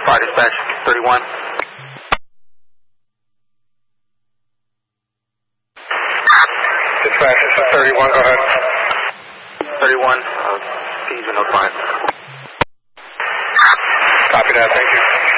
Fire dispatch, 31. Dispatch, 31, go ahead. 31, P's are notified. Copy that, thank you.